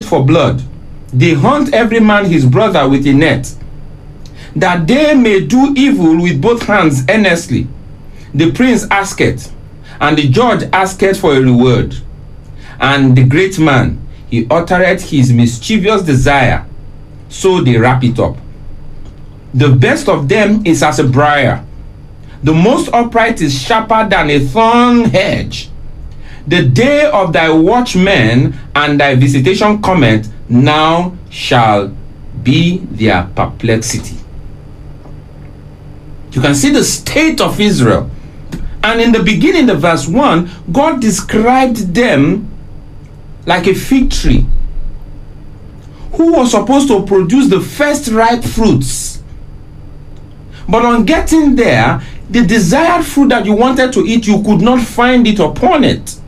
for blood. They hunt every man his brother with a net, that they may do evil with both hands earnestly. The prince asketh, and the judge asketh for a reward. And the great man, he uttereth his mischievous desire, so they wrap it up. The best of them is as a briar. The most upright is sharper than a thorn hedge. The day of thy watchmen and thy visitation cometh, now shall be their perplexity. You can see the state of Israel. And in the beginning of verse 1, God described them like a fig tree who was supposed to produce the first ripe fruits. But on getting there, the desired fruit that you wanted to eat, you could not find it upon it.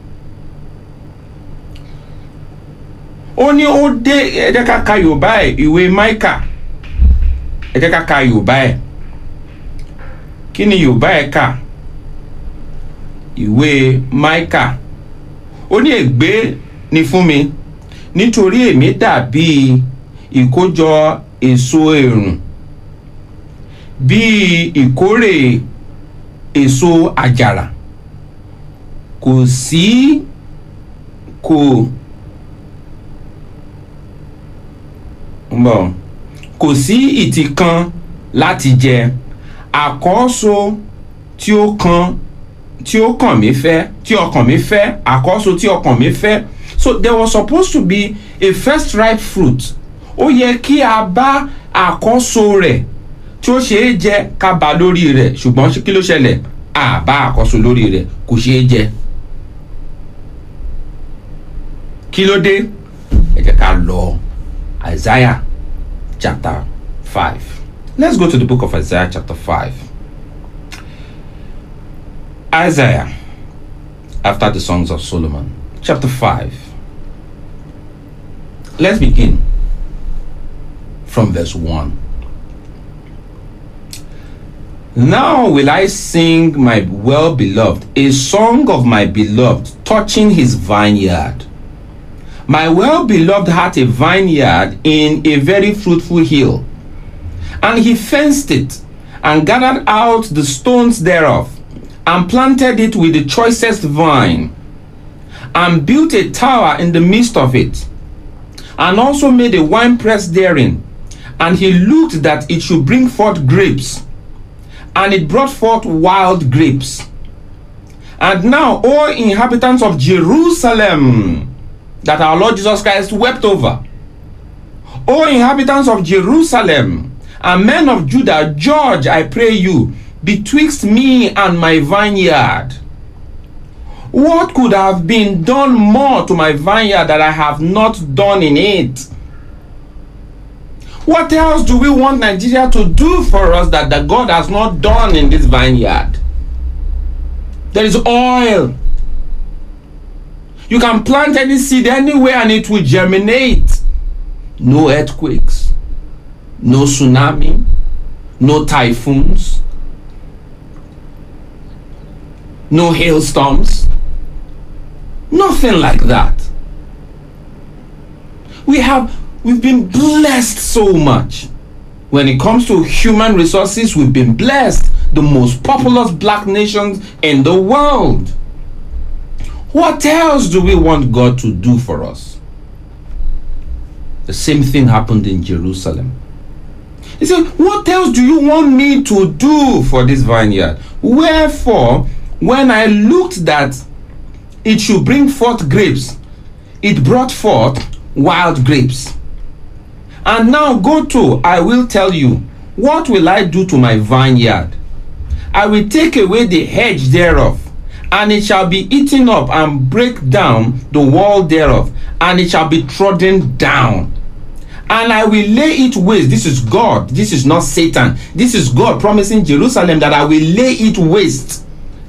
Only old day edeka kayobai iwe Micah. Edeka kayobai. Kini yobai ka? Ìwé Micah. Ó ní ègbé ni fún mi, nítorí èmi dàbí ìkójọ èso èrùn, bí ìkórè èso àjàrà. Kò sí ìtì kan láti jẹ, àkọ́so tí ó kàn mí fẹ́, tí ọkàn mi fẹ́, àkọ́so tí ọkàn mi fẹ́. So there was supposed to be a first ripe fruit. Ó yẹ kí a bá àkọ́so rẹ̀ tí ó ṣe é jẹ ká bá lórí rẹ̀, ṣùgbọ́n kí ló ṣẹlẹ̀? A bá àkọ́so lórí rẹ̀, kò ṣe é jẹ. Kí ló dé? Ẹ jẹ́ ká lọ Isaiah chapter 5. Let's go to the book of Isaiah chapter 5. Isaiah, after the Songs of Solomon, chapter 5. Let's begin from verse 1. Now will I sing my well-beloved, a song of my beloved, touching his vineyard. My well-beloved had a vineyard in a very fruitful hill, and he fenced it, and gathered out the stones thereof, and planted it with the choicest vine, and built a tower in the midst of it, and also made a winepress therein. And he looked that it should bring forth grapes, and it brought forth wild grapes. And now, O inhabitants of Jerusalem, that our Lord Jesus Christ wept over, O inhabitants of Jerusalem, and men of Judah, judge, I pray you, betwixt me and my vineyard. What could have been done more to my vineyard that I have not done in it? What else do we want Nigeria to do for us that God has not done in this vineyard? There is oil. You can plant any seed anywhere and it will germinate. No earthquakes, no tsunami, no typhoons, no hailstorms, nothing like that. We've been blessed so much. When it comes to human resources, we've been blessed. The most populous black nations in the world. What else do we want God to do for us? The same thing happened in Jerusalem. He said, what else do you want me to do for this vineyard? Wherefore, when I looked that it should bring forth grapes, it brought forth wild grapes. And now go to, I will tell you, what will I do to my vineyard? I will take away the hedge thereof, and it shall be eaten up, and break down the wall thereof, and it shall be trodden down. And I will lay it waste. This is God. This is not Satan. This is God promising Jerusalem that I will lay it waste.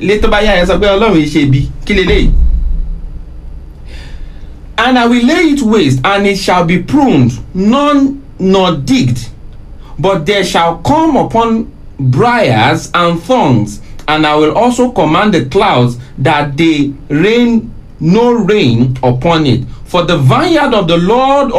And I will lay it waste, and it shall be pruned, none nor digged. But there shall come upon briars and thorns, and I will also command the clouds that they rain no rain upon it. For the vineyard of the Lord